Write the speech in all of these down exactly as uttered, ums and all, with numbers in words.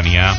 campaña.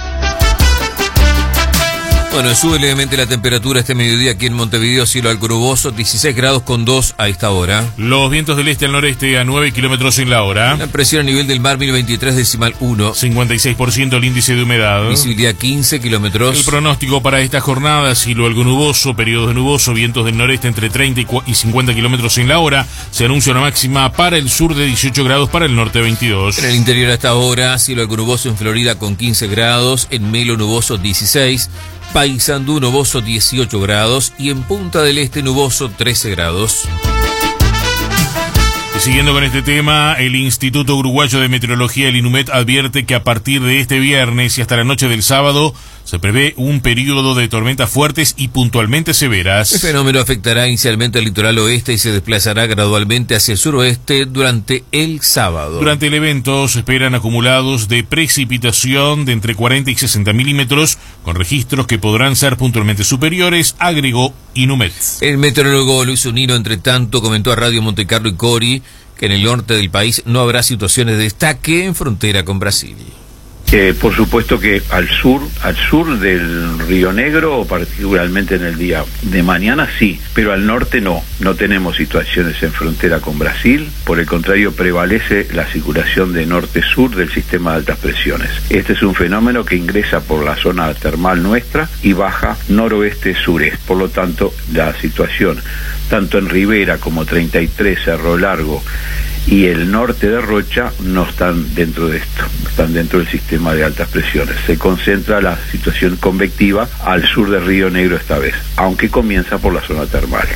Bueno, sube levemente la temperatura este mediodía aquí en Montevideo, cielo algo nuboso, dieciséis grados con dos a esta hora. Los vientos del este al noreste a nueve kilómetros en la hora. La presión a nivel del mar mil veintitrés decimal uno. cincuenta y seis por ciento el índice de humedad. Visibilidad quince kilómetros. El pronóstico para esta jornada, cielo algo nuboso, periodos de nuboso, vientos del noreste entre treinta y cincuenta kilómetros en la hora. Se anuncia una máxima para el sur de dieciocho grados, para el norte veintidós. En el interior a esta hora, cielo algo nuboso en Florida con quince grados, en Melo nuboso dieciséis, Paysandú nuboso dieciocho grados y en Punta del Este nuboso trece grados. Siguiendo con este tema, el Instituto Uruguayo de Meteorología, el INUMET, advierte que a partir de este viernes y hasta la noche del sábado se prevé un periodo de tormentas fuertes y puntualmente severas. El fenómeno afectará inicialmente al litoral oeste y se desplazará gradualmente hacia el suroeste durante el sábado. Durante el evento se esperan acumulados de precipitación de entre cuarenta y sesenta milímetros, con registros que podrán ser puntualmente superiores, agregó INUMET. El meteorólogo Luis Unino, entre tanto, comentó a Radio Montecarlo y Cori que en el norte del país no habrá situaciones de destaque en frontera con Brasil. Eh, por supuesto que al sur, al sur del Río Negro, particularmente en el día de mañana, sí, pero al norte no. No tenemos situaciones en frontera con Brasil, por el contrario prevalece la circulación de norte-sur del sistema de altas presiones. Este es un fenómeno que ingresa por la zona termal nuestra y baja noroeste-sureste. Por lo tanto, la situación tanto en Rivera como treinta y tres, Cerro Largo y el norte de Rocha no están dentro de esto, están dentro del sistema de altas presiones. Se concentra la situación convectiva al sur del Río Negro esta vez, aunque comienza por la zona termal.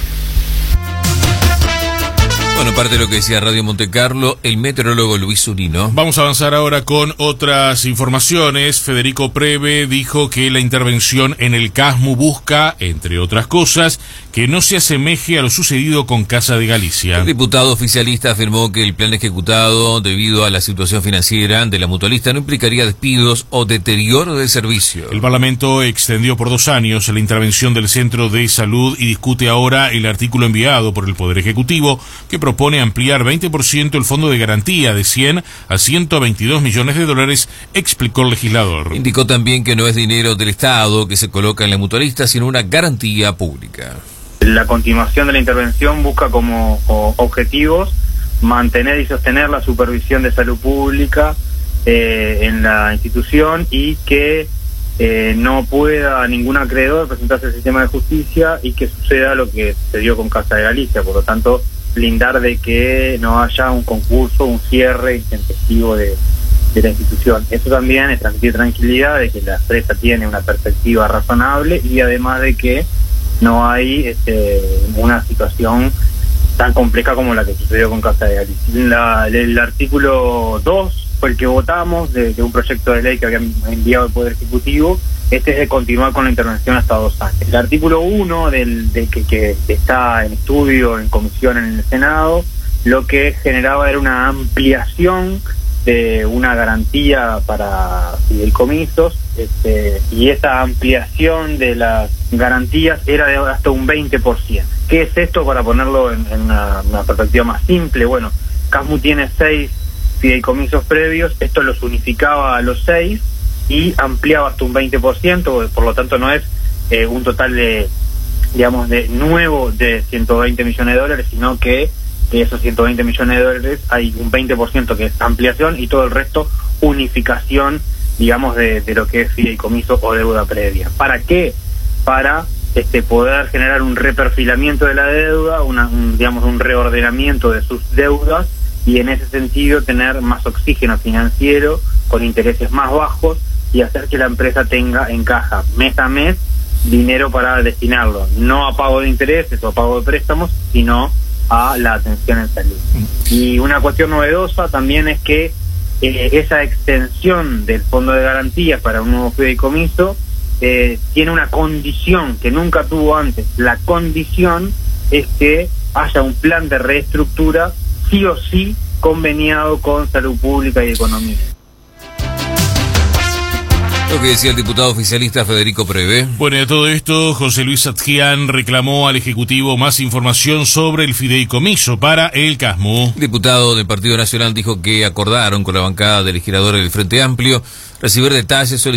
Bueno, parte de lo que decía Radio Montecarlo, el meteorólogo Luis Unino. Vamos a avanzar ahora con otras informaciones. Federico Preve dijo que la intervención en el CASMU busca, entre otras cosas, que no se asemeje a lo sucedido con Casa de Galicia. El diputado oficialista afirmó que el plan ejecutado, debido a la situación financiera de la mutualista, no implicaría despidos o deterioro del servicio. El Parlamento extendió por dos años la intervención del Centro de Salud y discute ahora el artículo enviado por el Poder Ejecutivo que propone ampliar veinte por ciento el fondo de garantía de cien a ciento veintidós millones de dólares, explicó el legislador. Indicó también que no es dinero del Estado que se coloca en la mutualista, sino una garantía pública. La continuación de la intervención busca como o, objetivos mantener y sostener la supervisión de salud pública eh, en la institución y que eh, no pueda ningún acreedor presentarse al sistema de justicia y que suceda lo que sucedió con Casa de Galicia. Por lo tanto, blindar de que no haya un concurso, un cierre intempestivo de, de la institución. Eso también es transmitir tranquilidad de que la empresa tiene una perspectiva razonable y además de que no hay este, una situación tan compleja como la que sucedió con Casa de Galicia. La, el artículo dos fue el que votamos de, de un proyecto de ley que había enviado el Poder Ejecutivo. Este es de continuar con la intervención hasta dos años. El artículo uno del, del que, que está en estudio, en comisión en el Senado, lo que generaba era una ampliación de una garantía para fideicomisos, este, y esa ampliación de las garantías era de hasta un veinte por ciento. ¿Qué es esto para ponerlo en, en una, una perspectiva más simple? Bueno, CASMU tiene seis fideicomisos previos, esto los unificaba a los seis y ampliaba hasta un veinte por ciento, por lo tanto no es eh, un total de, digamos, de nuevo de ciento veinte millones de dólares, sino que de esos ciento veinte millones de dólares hay un veinte por ciento que es ampliación y todo el resto unificación, digamos, de, de lo que es fideicomiso o deuda previa. ¿Para qué? Para este poder generar un reperfilamiento de la deuda, una, un, digamos, un reordenamiento de sus deudas y en ese sentido tener más oxígeno financiero con intereses más bajos y hacer que la empresa tenga en caja mes a mes dinero para destinarlo, no a pago de intereses o a pago de préstamos, sino a la atención en salud. Y una cuestión novedosa también es que eh, esa extensión del fondo de garantías para un nuevo fideicomiso eh, tiene una condición que nunca tuvo antes. La condición es que haya un plan de reestructura sí o sí conveniado con salud pública y economía. Lo que decía el diputado oficialista Federico Preve. Bueno, y a todo esto, José Luis Adjian reclamó al Ejecutivo más información sobre el fideicomiso para el CASMU. El diputado del Partido Nacional dijo que acordaron con la bancada de legisladores del Frente Amplio recibir detalles sobre